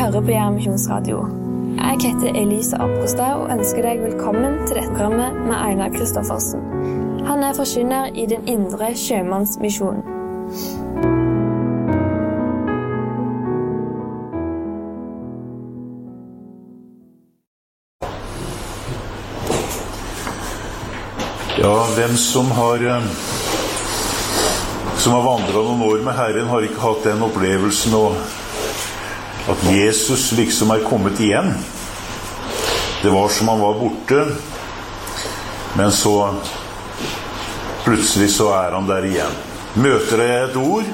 hører på Jæren Misjonsradio. Jeg heter Elise Apostad og ønsker deg velkommen til dette programmet med Einar Kristoffersen. Han forkynner i den indre sjømannsmisjonen. Ja, hvem som har vandret noen år med Herren, har ikke hatt den opplevelsen at Jesus liksom kommet igjen. Det var som han var borte, men så plutselig så han der igjen. Møter jeg et ord,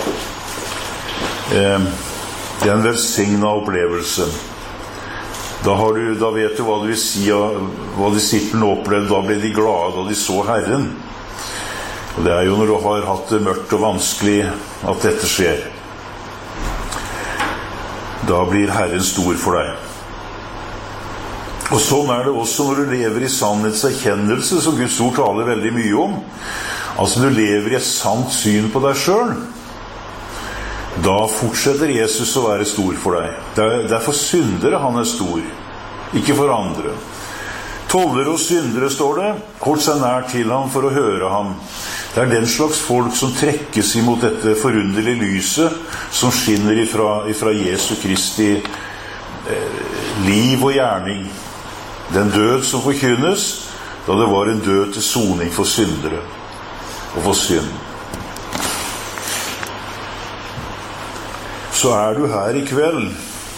det en velsignet opplevelse. Da vet du hva det vil si, hva disiplene opplevde. Da ble de glade da de så Herren. Og det jo når du har hatt det mørkt og vanskelig at dette skjer. Da blir Herren stor for deg. Og sånn det også når du lever i sannhetserkjennelse, som Guds ord taler veldig mye om. Altså du lever i et sant syn på deg selv. Da fortsetter Jesus å være stor for deg. Derfor syndere han stor, ikke for andre. Tollere og syndere, står det, holdt seg nær til ham for å høre ham. Det den slags folk som trekkes imot dette forunderlige lyset som skinner ifra Jesu Kristi liv og gjerning. Den død som forkynnes, da det var en død til soning for syndere og for synd. Så du her i kveld,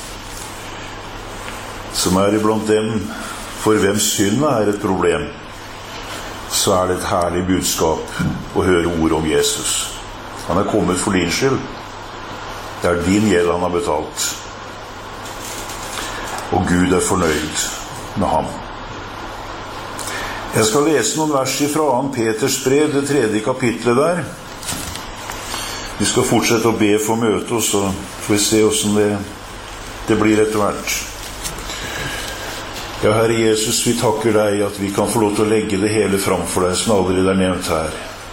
som iblant dem for hvem synd et problem, så det et herlig budskap å høre ord om Jesus. Han kommet for din skyld. Det din gjeld han har betalt. Og Gud fornøyd med ham. Jeg skal lese noen vers fra 2. Peters brev, det 3. kapitlet der. Vi skal fortsette å be for møte, og så får vi se hvordan det blir etter hvert. Ja, Herre Jesus, vi takker deg at vi kan få lov til å legge det hele framfor deg, som allerede nevnt her.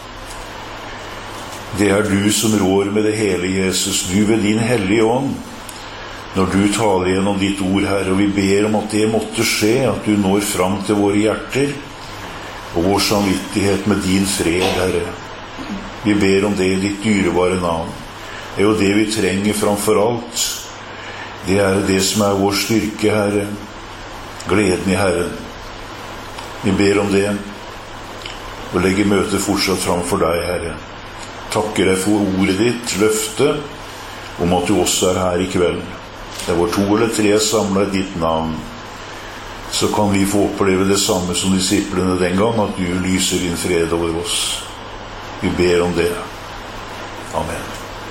Det du som rår med det hele, Jesus, du ved din hellige ånd, når du taler gjennom ditt ord, Herre, og vi ber om at det måtte skje, at du når fram til våre hjerter, og vår samvittighet med din fred, Herre. Vi ber om det i ditt dyrebare navn. Det jo det vi trenger framfor alt. Det det som vår styrke, Herre. Gleden i Herren. Vi ber om det, og legger møtet fortsatt framfor deg, Herre. Takker deg for ordet ditt, løfte, om at du også her i kveld. Det hvor 2 eller 3 samlet i ditt navn, så kan vi få oppleve det samme som disiplene den gang, at du lyser din fred over oss. Vi ber om det. Amen.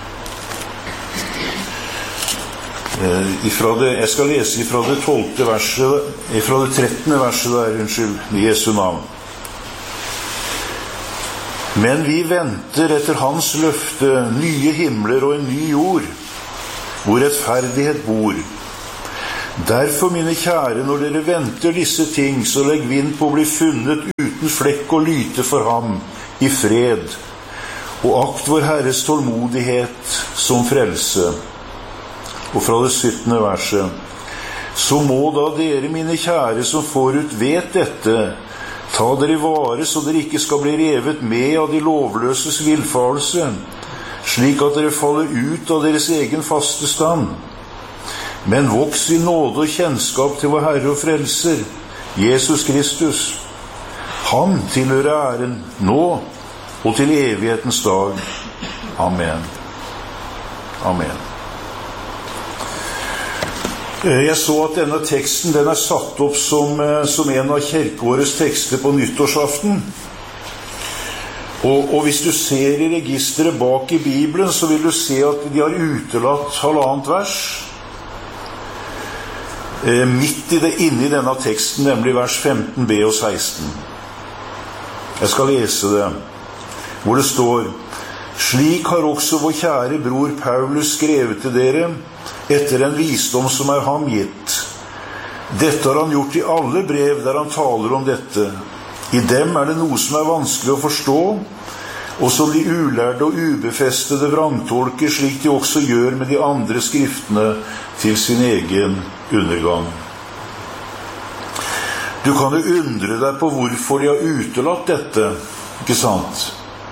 Jeg skal lese fra det 12. verset, fra det 13. verset der, i Jesu navn. Men vi venter etter hans løfte nye himler og en ny jord, hvor rettferdighet bor. Derfor, mine kjære, når dere venter disse ting, så legg vind på å bli funnet uten flekk og lyte for ham i fred, og akt vår Herres tålmodighet som frelse. Og fra det 17. verset. Så må da dere, mine kjære, som forut vet dette, ta dere i vare, så dere ikke skal bli revet med av de lovløses villfarelse, slik at dere faller ut av deres egen faste stand. Men voks i nåde og kjennskap til vår Herre og Frelser, Jesus Kristus. Han tilhører æren nå og til evighetens dag. Amen. Amen. Jeg så at denne teksten den satt opp som en av kirkeårets tekster på nyttårsaften. Og hvis du ser i registeret bak i Bibelen, så vil du se at de har utelatt 1,5 vers. Midt inne i denne teksten, nemlig vers 15b og 16. Jeg skal lese det, hvor det står: Slik har også vår kjære bror Paulus skrevet til dere, etter en visdom som ham gitt. Dette har han gjort i alle brev der han taler om dette. I dem det noe som vanskelig å forstå, og som de ulærde og ubefestede vrangtolker, slik de også gjør med de andre skriftene til sin egen undergang. Du kan jo undre deg på hvorfor de har utelatt dette, ikke sant?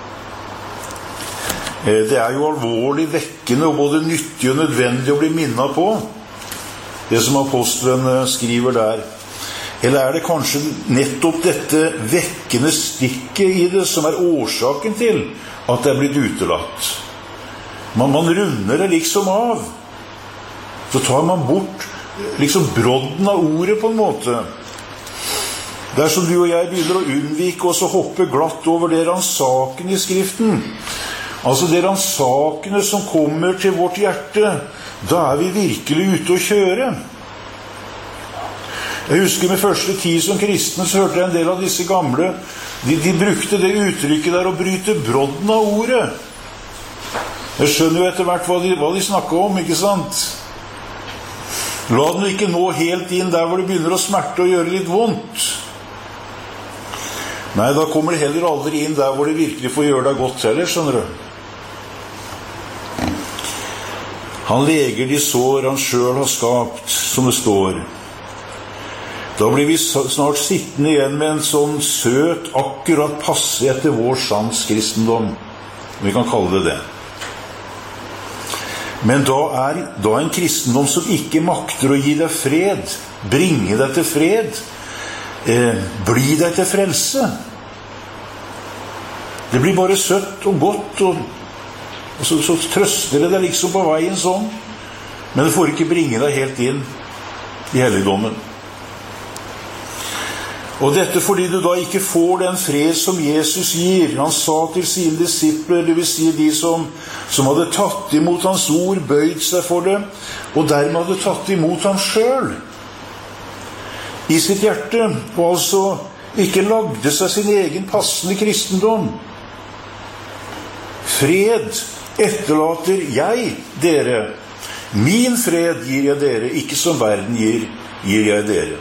Det er jo alvorlig vekkende og både nyttig og nødvendig å bli minnet på, det som apostelen skriver der. Eller er det kanskje nettopp dette vekkende stikket i det som er årsaken til at det er blitt utelatt? Man runder det liksom av. Så tar man bort liksom brodden av ordet på en måte. Det er som du og jeg begynner å unnvike og så hoppe glatt over det ransakende i Skriften. Altså det ransakende som kommer til vårt hjerte, da er vi virkelig ute å kjøre. Jeg husker med første tid som kristne så hørte jeg en del av disse gamle, de brukte det uttrykket der å bryte brodden av ordet. Jeg skjønner jo etter hvert hva de snakker om, ikke sant? La den ikke nå helt inn der hvor det begynner å smerte og gjøre litt vondt. Nei, da kommer det heller aldri inn der hvor det virkelig får gjøre deg godt heller, skjønner du. Han leger de sår han selv har skapt, som det står. Da blir vi snart sittende igjen med en sånn søt, akkurat passe etter vår sans kristendom. Vi kan kalle det det. Men da er en kristendom som ikke makter å gi deg fred, bringe deg til fred, bli deg til frelse. Det blir bare søtt og godt, og så trøster det deg liksom på veien sånn, men det får ikke bringe deg helt inn i helligdommen. Og dette fordi du da ikke får den fred som Jesus gir. Han sa til sine disipler, det vil si de som hadde tatt imot hans ord, bøyd seg for det, og dermed hadde tatt imot ham selv i sitt hjerte, og altså ikke lagde seg sin egen passende kristendom. Fred etterlater jeg dere. Min fred gir jeg dere, ikke som verden gir jeg dere.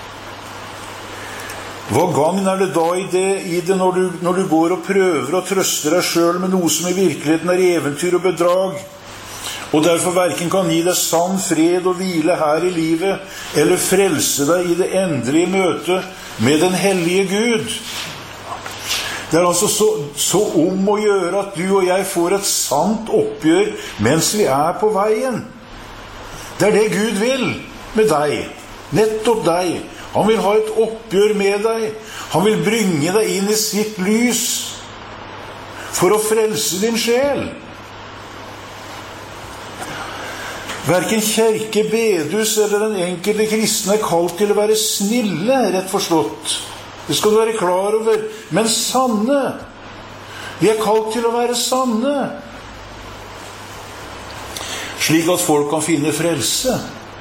Hva gagn er det da i det når du går og prøver å trøste deg selv med noe som i virkeligheten er eventyr og bedrag, og derfor hverken kan gi deg sann fred og hvile her i livet, eller frelse deg i det endelige møtet med den hellige Gud? Det er altså så om å gjøre at du og jeg får et sant oppgjør mens vi er på veien. Det er det Gud vil med deg, nettopp deg. Han vil ha et oppgjør med deg. Han vil bringe deg inn i sitt lys for å frelse din sjel. Hverken kirke, bedehus eller den enkelte kristne er kalt til å være snille, rett forstått. Det skal du være klar over. Men sanne. Vi er kalt til å være sanne. Slik at folk kan finne frelse.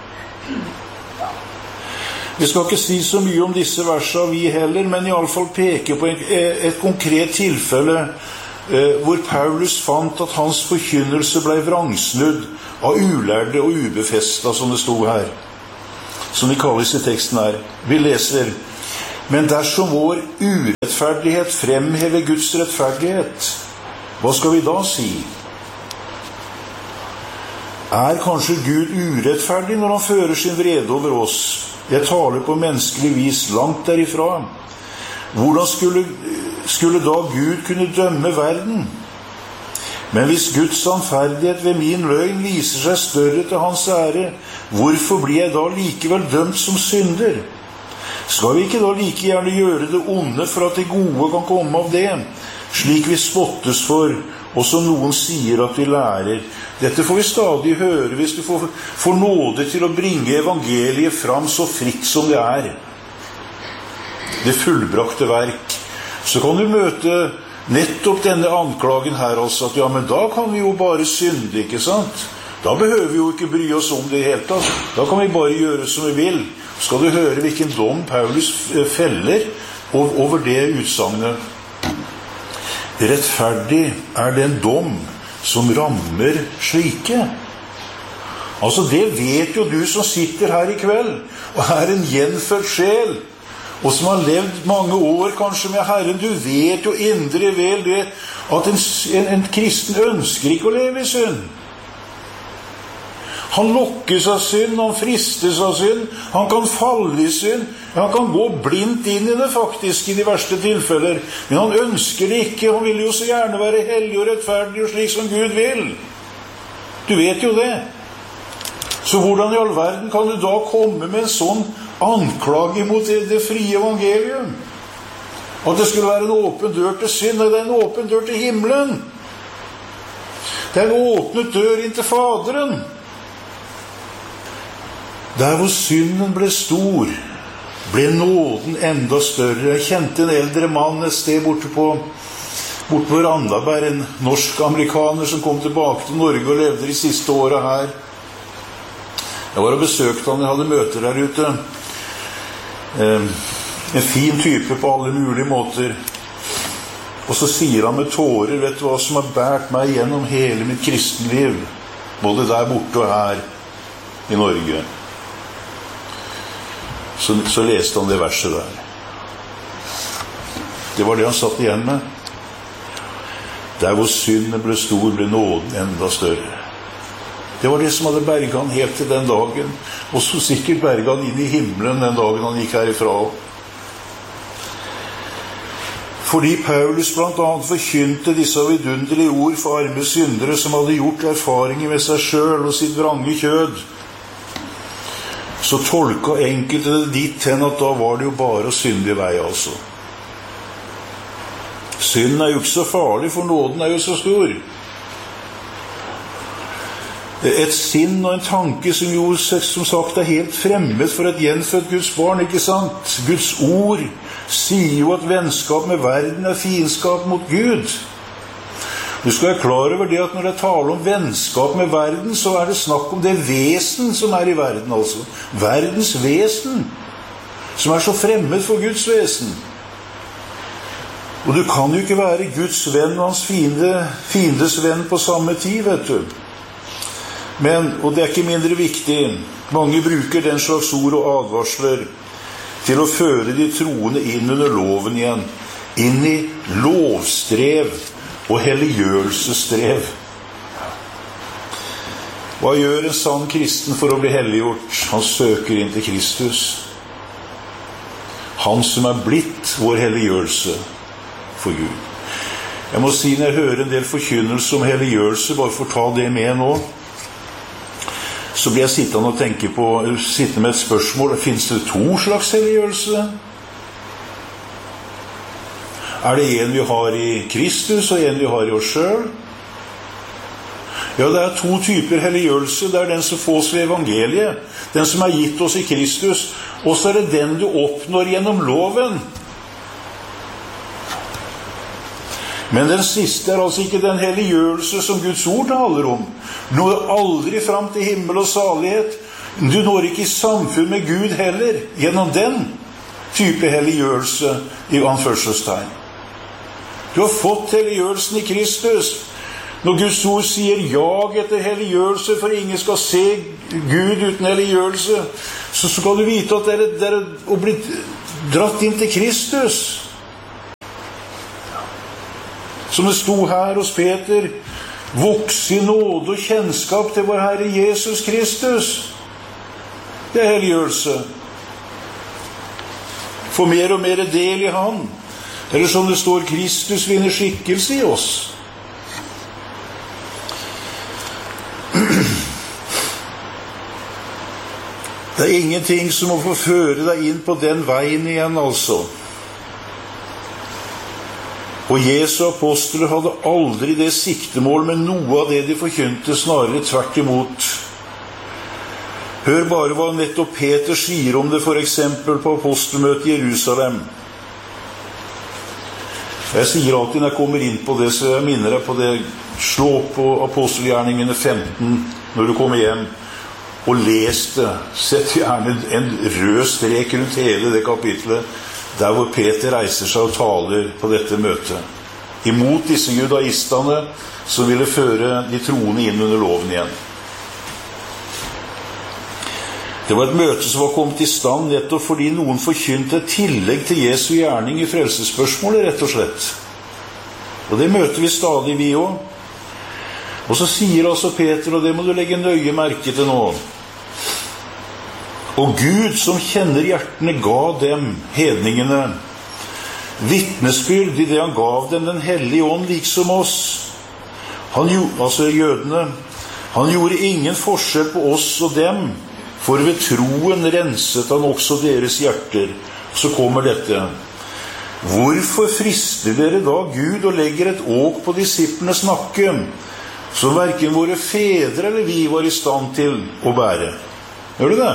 Vi skal ikke si så mye om disse versene vi heller, men i alle fall peke på et konkret tilfelle hvor Paulus fant at hans forkynnelse ble vrangsnudd av ulærde og ubefesta, som det stod her, som det kalles i teksten her. Vi leser: men dersom vår urettferdighet fremhever Guds rettferdighet, hva skal vi da si? Er kanskje Gud urettferdig når han fører sin vrede over oss? Jeg taler på menneskelig vis langt derifra. Hvordan skulle da Gud kunne dømme verden? Men hvis Guds sannferdighet ved min løgn viser seg større til hans ære, hvorfor blir jeg da likevel dømt som synder? Skal vi ikke da like gjerne gjøre det onde for at det gode kan komme av det, slik vi spottes for, og som noen sier at vi lærer? Dette får vi stadig høre hvis du får nåde til å bringe evangeliet fram så fritt som det er. Det fullbrakte verk. Så kan du møte nettopp denne anklagen her også, at ja, men da kan vi jo bare synde, ikke sant? Da behøver vi jo ikke bry oss om det i hele tatt. Da kan vi bare gjøre som vi vil. Skal du høre hvilken dom Paulus feller over det utsagnet? Rettferdig er den dom som rammer slike. Altså det vet jo du som sitter her i kveld og er en gjenfødt sjel og som har levd mange år kanskje med Herren, du vet jo indre vel det, at en kristen ønsker ikke å leve i synd. Han lokkes av synd, han fristes av synd, han kan falle i synd, han kan gå blindt inn i det faktisk i de verste tilfeller, men han ønsker det ikke, han vil jo så gjerne være hellig og rettferdig og slik som Gud vil. Du vet jo det. Så hvordan i all verden kan du da komme med en sånn anklage mot det frie evangelium? At det skulle være en åpen dør til synd, det er en åpen dør til himmelen. Det er en åpnet dør inn til Faderen. Der hvor synden ble stor, ble nåden enda større. Jeg kjente en eldre mann et sted borte på Randaberg, en norsk-amerikaner som kom tilbake til Norge og levde de siste årene her. Jeg var og besøkte han, jeg hadde møter der ute. En fin type på alle mulige måter. Og så sier han med tårer, vet du hva som har bært meg gjennom hele mitt kristenliv, både der borte og her i Norge. Så leste han det verset der. Det var det han satt igjen med. Der hvor synden ble stor, ble nåden enda større. Det var det som hadde berget han helt til den dagen, og så sikkert berget han inn i himmelen den dagen han gikk herifra. Fordi Paulus blant annet forkynte disse vidunderlige ord for arme syndere som hadde gjort erfaringer med seg selv og sitt vrange kjød, så tolka enkelte det dit hen at da var det jo bare å synde i vei, altså. Synden er jo ikke så farlig, for nåden er jo så stor. Et sinn og en tanke som jo som sagt er helt fremmed for et gjenfødt Guds barn, ikke sant? Guds ord sier jo at vennskap med verden er fiendskap mot Gud. Du skal være klar over det at når jeg taler om vennskap med verden, så er det snakk om det vesen som er i verden, altså. Verdens vesen, som er så fremmed for Guds vesen. Og du kan jo ikke være Guds venn og hans fiendes venn på samme tid, vet du. Men, og det er ikke mindre viktig, mange bruker den slags ord og advarsler til å føre de troende inn under loven igjen, inn i lovstrev og helliggjørelsesstrev. Hva gjør en sann kristen for å bli helliggjort? Han søker inn til Kristus. Han som er blitt vår helliggjørelse for Gud. Jeg må si når jeg hører en del forkynnelse om helliggjørelse, bare for å ta det med nå, så blir jeg sittende og tenke på, sitte med et spørsmål, finnes det 2 slags helliggjørelse? Er det en vi har i Kristus, og en vi har i oss selv? Ja, det er 2 typer helliggjørelse. Det er den som fås ved evangeliet, den som er gitt oss i Kristus, og så er det den du oppnår gjennom loven. Men den siste er altså ikke den helliggjørelse som Guds ord taler om. Du når aldri fram til himmel og salighet. Du når ikke i samfunn med Gud heller, gjennom den type helliggjørelse i anførselstegn. Du har fått helliggjørelsen i Kristus. Når Guds ord sier jag etter helliggjørelse, for ingen skal se Gud uten helliggjørelse, så skal du vite at det er å bli dratt inn til Kristus. Som det sto her hos Peter, vokse i nåde og kjennskap til vår Herre Jesus Kristus. Det er helliggjørelse. Få mer og mer del i Han. Eller som det står, Kristus vinner skikkelse i oss. Det er ingenting som må få føre deg inn på den veien igjen, altså. Og Jesu apostler hadde aldri det siktemål med noe av det de forkynte, snarere tvert imot. Hør bare hva nettopp Peter sier om det, for eksempel på apostelmøtet i Jerusalem. Jeg sier alltid når jeg kommer inn på det, så jeg minner deg på det, slå på apostelgjerningene 15 når du kommer hjem, og les det. Sett gjerne en rød strek rundt hele det kapitlet, der hvor Peter reiser seg og taler på dette møtet. Imot disse judaistene som ville føre de troende inn under loven igjen. Det var et møte som var kommet i stand nettopp fordi noen forkynte et tillegg til Jesu gjerning i frelsesspørsmålet, rett og slett. Og det møter vi stadig, vi også. Og så sier altså Peter, og det må du legge nøye merke til nå: og Gud som kjenner hjertene ga dem, hedningene, vitnesbyrd i det han gav dem den hellige ånd liksom oss. Altså jødene. Han gjorde ingen forskjell på oss og dem, for ved troen renset han også deres hjerter. Så kommer dette: hvorfor frister dere da Gud og legger et åk på disiplenes nakke, som hverken våre fedre eller vi var i stand til å bære? Gjør du det?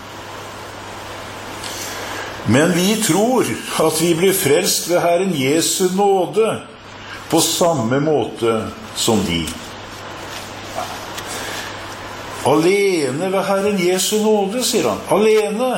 Men vi tror at vi blir frelst ved Herren Jesu nåde, på samme måte som de. Alene ved Herren Jesu nåde, sier han. Alene.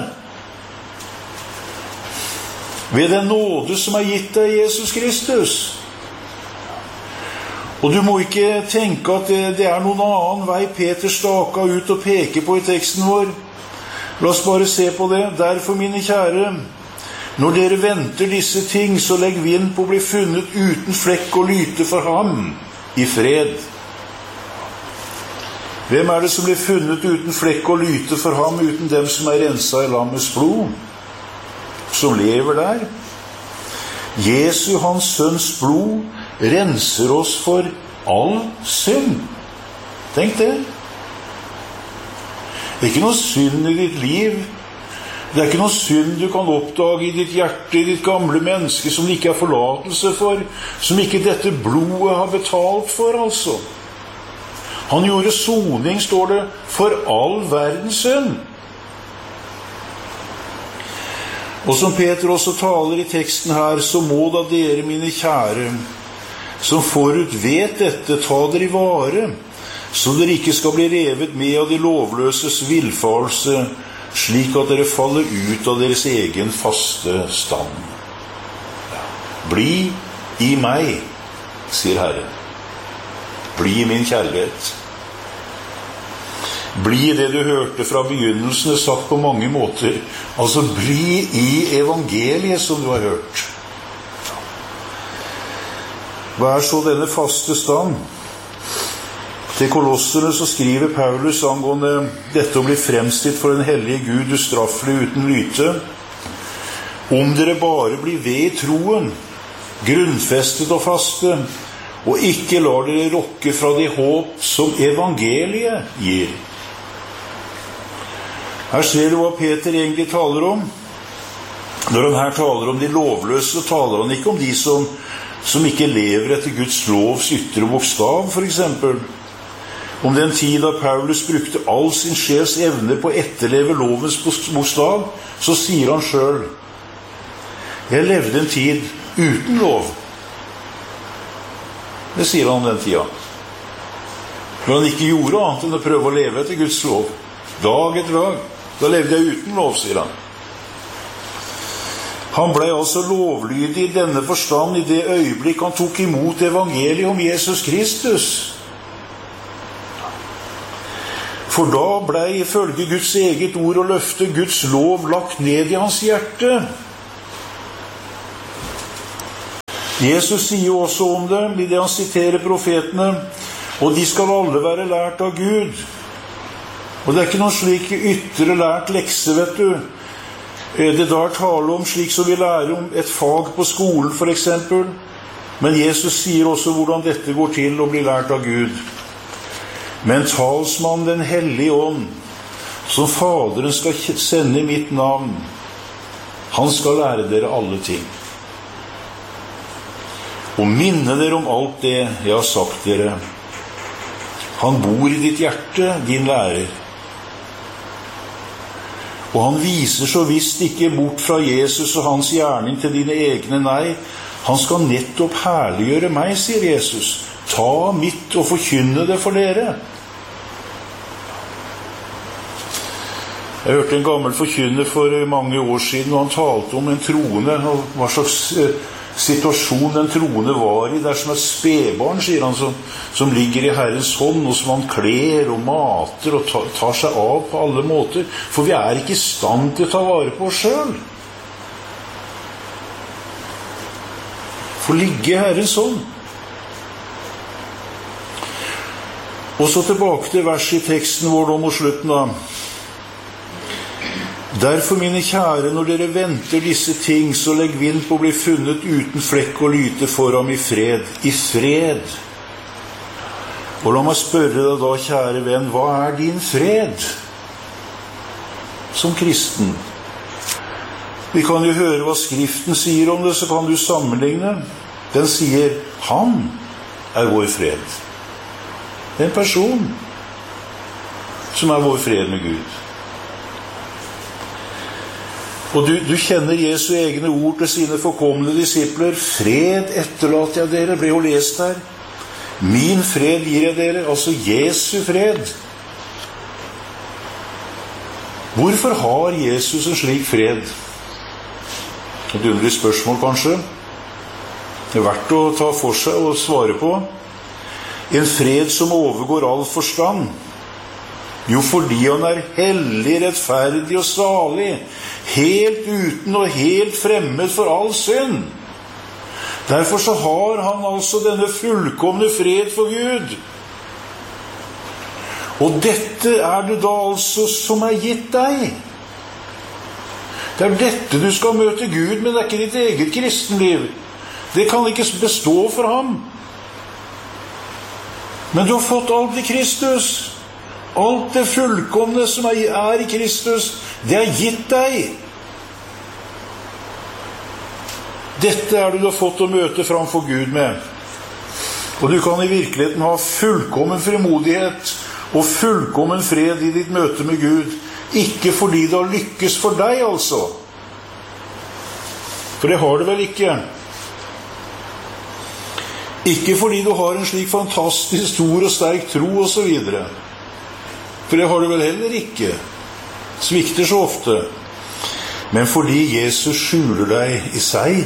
Ved den nåde som er gitt deg, Jesus Kristus. Og du må ikke tenke at det er noen annen vei Peter staka ut og peker på i teksten vår. La oss bare se på det. Derfor, mine kjære, når dere venter disse ting, så legg vind på å bli funnet uten flekk og lyte for ham i fred. Hvem er det som blir funnet uten flekk og lyte for ham, uten dem som er renset i lammets blod, som lever der? Jesu, hans sønns blod, renser oss for all synd. Tenk det. Det er ikke noe synd i ditt liv. Det er ikke noe synd du kan oppdage i ditt hjerte, i ditt gamle menneske, som det ikke er forlatelse for, som ikke dette blodet har betalt for, altså. Han gjorde soning, står det, for all verdens synd. Og som Peter også taler i teksten her, så må da dere, mine kjære, som forut vet dette, ta dere i vare, så dere ikke skal bli revet med av de lovløses villfarelse, slik at dere faller ut av deres egen faste stand. Bli i meg, sier Herren. Bli i min kjærlighet. Bli det du hørte fra begynnelsen, sagt på mange måter. Altså, bli i evangeliet som du har hørt. Hva er så denne faste stand? Til Kolosserne så skriver Paulus angående dette å bli fremstilt for den hellige Gud ustraffelig uten lyte: om dere bare blir ved i troen, grunnfestet og faste, og ikke lar dere rokke fra det håp som evangeliet gir. Her ser du hva Peter egentlig taler om. Når han her taler om de lovløse, så taler han ikke om de som ikke lever etter Guds lovs ytre bokstav, for eksempel. Om den tid da Paulus brukte all sin sjels evner på å etterleve lovens bokstav, så sier han selv: jeg levde en tid uten lov. Det sier han om den tida. Når han ikke gjorde annet enn å prøve å leve etter Guds lov. Dag etter dag. Da levde jeg uten lov, sier han. Han ble altså lovlydig i denne forstand i det øyeblikk han tok imot evangeliet om Jesus Kristus. For da ble ifølge Guds eget ord og løfte Guds lov lagt ned i hans hjerte. Jesus sier jo også om det, i det han siterer profetene: og de skal alle være lært av Gud. Og det er ikke noen slik ytre lært lekse, vet du. Det der taler om slik som vi lærer om et fag på skolen, for eksempel. Men Jesus sier også hvordan dette går til å bli lært av Gud. Men talsmann den hellige ånd, som Faderen skal sende i mitt navn, han skal lære dere alle ting. Og minne dere om alt det jeg har sagt dere. Han bor i ditt hjerte, din lærer. Og han viser så visst ikke bort fra Jesus og hans gjerning til dine egne, nei. Han skal nettopp herliggjøre meg, sier Jesus. Ta mitt og forkynne det for dere. Jeg hørte en gammel forkynner for mange år siden, og han talte om en troende, og hva slags situasjon den troende var i. Det som et spedbarn, sier han, som ligger i Herrens hånd, og som han kler og mater og tar seg av på alle måter. For vi er ikke i stand til å ta vare på oss selv. For ligge i Herrens hånd. Og så tilbake til verset i teksten vår nå mot slutten da. Derfor, mine kjære, når dere venter disse ting, så legg vind på å bli funnet uten flekk og lyte for ham i fred. I fred. Og la meg spørre deg da, kjære venn, hva er din fred? Som kristen. Vi kan jo høre hva Skriften sier om det, så kan du sammenligne. Den sier, han er vår fred. Det er en person som er vår fred med Gud. Og du kjenner Jesu egne ord til sine forkomne disipler. Fred etterlater jeg dere, ble jo lest her. Min fred gir jeg dere, altså Jesu fred. Hvorfor har Jesus en slik fred? Et underlig spørsmål kanskje. Det er verdt å ta for seg og svare på. En fred som overgår all forstand. Jo, fordi han er hellig, rettferdig og salig, helt uten og helt fremmed for all synd. Derfor så har han altså denne fullkomne fred for Gud. Og dette er det da altså som er gitt deg. Det er dette du skal møte Gud med, det er ikke ditt eget kristenliv. Det kan ikke bestå for ham. Men du har fått alt i Kristus. Alt det fullkomne som er i Kristus, det er gitt deg. Dette er det du har fått å møte framfor Gud med. Og du kan i virkeligheten ha fullkommen frimodighet og fullkommen fred i ditt møte med Gud. Ikke fordi det har lykkes for deg, altså. For det har det vel ikke. Ikke fordi du har en slik fantastisk stor og sterk tro og så videre. For det har du vel heller ikke. Svikter så ofte. Men fordi Jesus skjuler deg i seg.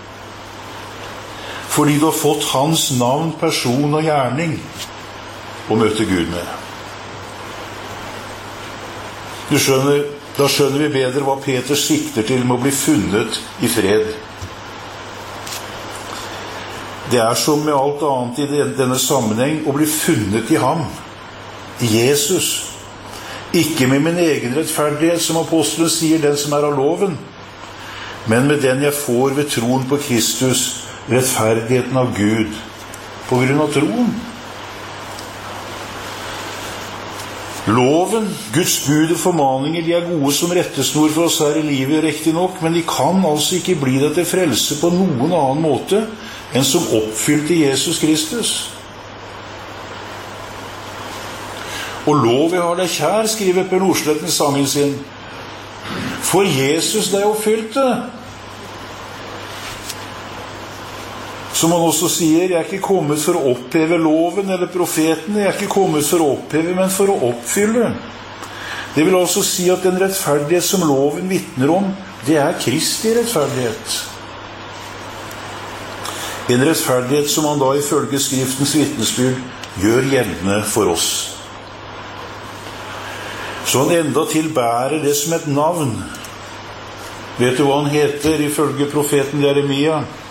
Fordi du har fått hans navn, person og gjerning å møte Gud med. Du skjønner, da skjønner vi bedre hva Peter sikter til med å bli funnet i fred. Det er som med alt annet i denne sammenheng å bli funnet i ham, i Jesus. Ikke med min egen rettferdighet, som apostelen sier, den som er av loven, men med den jeg får ved troen på Kristus, rettferdigheten av Gud, på grunn av troen. Loven, Guds bud og formaninger, de er gode som rettesnor for oss her i livet, riktig nok, men de kan altså ikke bli deg til frelse på noen annen måte enn som oppfylte Jesus Kristus. Og lov jeg har deg kjær, skriver Per Nordsletten i sangen sin. For Jesus deg oppfylte. Som han også sier, jeg er ikke kommet for å oppheve loven eller profeten, jeg er ikke kommet for å oppheve, men for å oppfylle. Det vil altså si at den rettferdighet som loven vitner om, det er Kristi rettferdighet. En rettferdighet som han da ifølge Skriftens vitnesbyrd gjør gjeldende for oss. Så han enda til bærer det som et navn. Vet du hva han heter ifølge profeten Jeremia?